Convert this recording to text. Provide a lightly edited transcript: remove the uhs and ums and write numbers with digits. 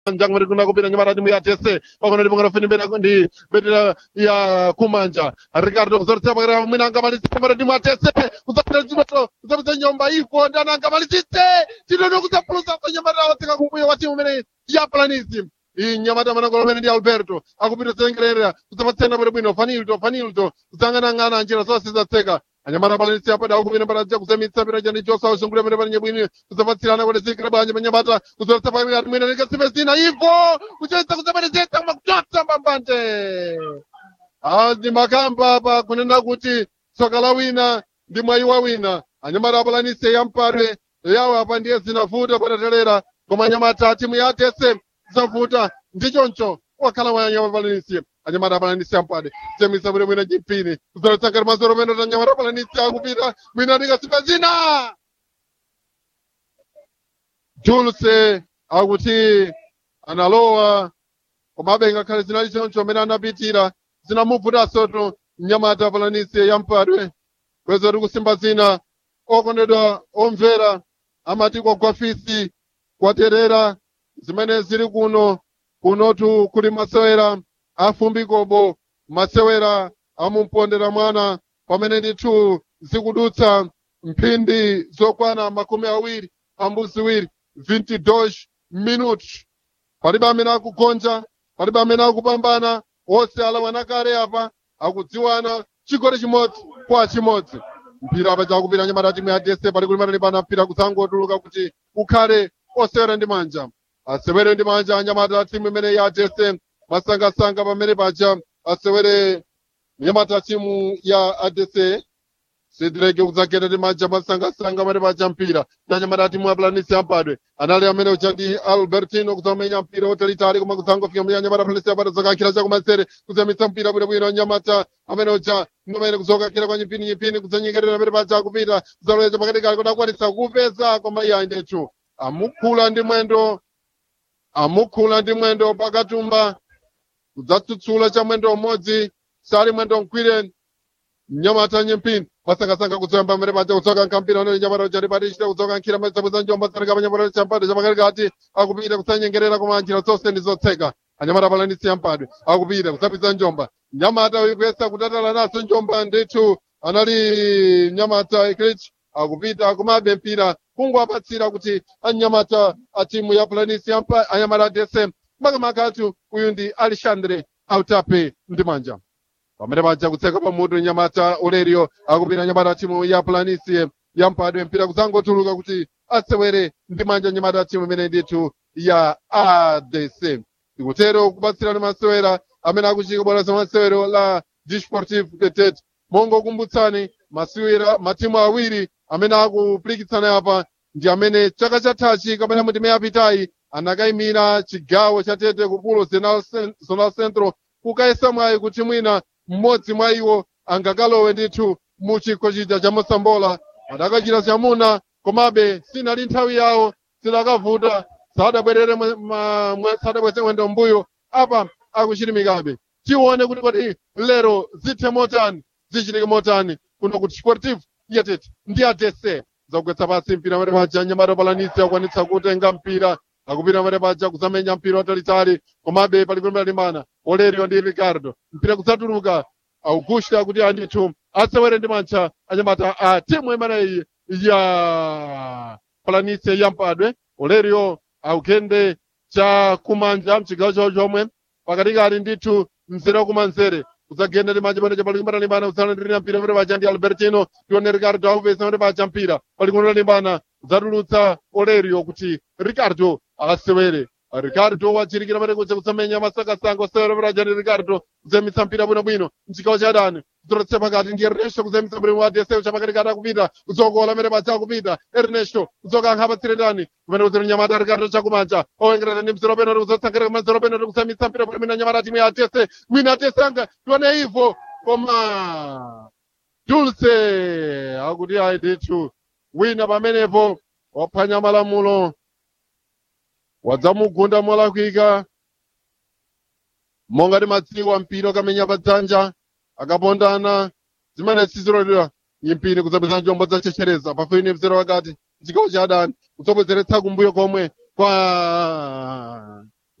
njanga mari kuna kupita nyamata timu ya tese pakona ndipo ngara fini ndi betera ya kumanja Ricardo kuzorotsa pakati mwina angamalizitse mara timu ya tese kuzapita chimoto kuzapita nyomba iko ndana angamalizitse chinono kuzapulusa kwa nyamata watsika kumbuyo wa timu imene ya Planície inyamata manangolo amene ndi Alberto akupita sengerera kuzapatsena bwino bwino Fanilto kuzang'anang'ana njira zonse zatseka anyamata Planície apada akupita mbaraja kuzemitsa pita chani chosa usungulira pita pali nyabwino kuzapatsirana kuti zikira bwanje panyamata kuzorotsa pakati mwina nikasipesina ivo kuchoitsa kuzapatetsa makuchotsa mbambante ndi makamba apa kunena kuti tsoka la wina ndi mwayi wa wina anyamata Planície yampadwe yawo apa ndiye zinavuta patatalera koma anyamata timu ya tese zavuta ndichoncho wakhala wanyama Planície anyamata Planície ampade chemisa bwino bwino chimpini kuzorotsa ngati mazoro meno ta anyamata Planície akupita mwina ndikasipesina Dulce akuti analowa komabe ngakhale zinali choncho amene anapitira zinamuvuta soto nyamata Planície yampadwe kwezoti kusimba zina okondedwa omvera amati kwagwafisi kwaterera zimene zili kunotu kuli masewera afumbikobo masewera amumpondera mwana pamene ndithu zikudutsa mphindi zokwana 22 22 minutos palibe amene akugonja palibe amene akupambana onse alawana kale apa akudziwana chigoli chimodzi kwa chimodzi mpira apa chakupita nyamata timu ya tese pali kulimana pana mpira kudzangotuluka kuti ukhale osewera ndi manja asewere ndi manja anyamata timu imene ya tese masangasanga pamene paja asewere nyamata timu ya ADC sidireke kudzagenda ndi manja masangasanga pamene paja mpira nyamata timu ya Planície ampadwe anali amene uja ndi Albertino kudzamenya mpira otalitali koma kudzangofika mwa nyamata Planície ampadwe zokankhira chakumasere kudzamitsa mpira bwinobwino nyamata amene uja nomene kuzokankhira kwa nyimpini kudzanyengerera pamene paja akupita kudzaloyeza pakatikati kuti akwanitsa kupeza koma iye ndithu amukhula ndi mwendo pakatumba kudzatsutsula cha mwendo umodzi sali mwendo mkwire nyamata nyimpini masangasanga kudzayamba pamene paja kudzoka nkampira unene nyamata uja ndipatichita kudzoka nkhira mazabweza njomba zaneka panyamata champade chapakatikati akupita kudzanyengerera koma njira zonse ndi zotseka anyamata Planície ampadwe akupita kudzapita njomba nyamata uyikuyesa kutatala naso njomba ndithu anali nyamata Ikrich akupita kumabe mpira kungowapatsira kuti anyamata a timu ya Planície anyamata ADC makamakatu uyu ndi Alexandre Autape ndi manja pamene paja kutseka pamutu nyamata Olerio akupita nyamata timu ya Planície yampadwe mpira kudzangotuluka kuti asewere ndi manja nyamata timu imene ndithu ya ADC ikutero kupatsirana masewera amene akuchika bwalo za masewero la Desportivo Tete mongokumbutsani masewera matimu awiri amene akupikisana apa ndi amene chaka chathachi kapena mutime yapitayi anakayimira chigawo cha Tete kupulo zonal centro kukayesa mwayi kuti mwina mmodzi mwa iwo angakalowe ndithu mu chikho chija cha Mosambola adakachita chamuna komabe sinali nthawi yawo sidakavuta sadabweze mwendo mbuyo apa akuchilimikabe tione kuti kodi lero zithe motani zichitike motani kuno kuti Sportivo ya Tete ndi ADC zakugwetsa pasi mpira pamene paja nyamata Planície akwanitsa kutenga mpira akupita pamene paja kuzamenya mpira watalitali komabe pali kulimbana Olerio ndi Ricardo mpira kudzatuluka Augusta kuti andithu asewere ndi manja anyamata a timu imeneyi ya Planície yampadwe Olerio aukende cha kumanja mchigawo chawo chomwe pakatikati ndithu mzere wakumanzere kudzagenda ndi manja pamene pali kulimbana kudzandirira mpira pamene paja ndi Albertino tione Ricardo akupeza pamene paja mpira pali kulimbana kudzatulutsa Olerio kuti Ricardo asewere Ricardo wachirikira pamene kuja kusamenya masakasanga osewera pamene paja ndi Ricardo kuzemitsa mpira bwinobwino mchigawo cha adani kudzorotsa pakati ndi Ernesto kuzemitsa mpira wa ADC chapakatikati akupita kudzokola pamene paja akupita Ernesto kudzokankha patsiretani pamene kudzera nyamata Ricardo chakumanja owengerana ndi mzero peno kudzotsangira kumazero peno kuzemitsa mpira pamene nyamata timu ya ADC mwina ADC tione ivo koma Dulce akuti ayi ndithu wina pamenepo waphwanya malamulo wadzamugunda molakwika monga ndi madziwa mpira ukamenya padzanja akapondana zimene siziloledwa nyimpini kudzapeza njombo zachechereza pafupi ni mzero wakati chigawo cha adani kudzobwezeretsa kumbuyo komwe kwa